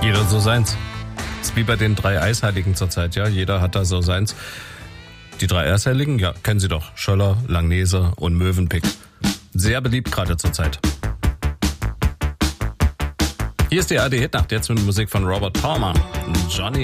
Jeder so seins. Ist wie bei den 3 Eisheiligen zurzeit, ja. Jeder hat da so seins. Die 3 Eisheiligen, ja, kennen Sie doch. Schöller, Langnese und Mövenpick. Sehr beliebt gerade zurzeit. Hier ist die ARD Hitnacht, jetzt mit Musik von Robert Palmer. Johnny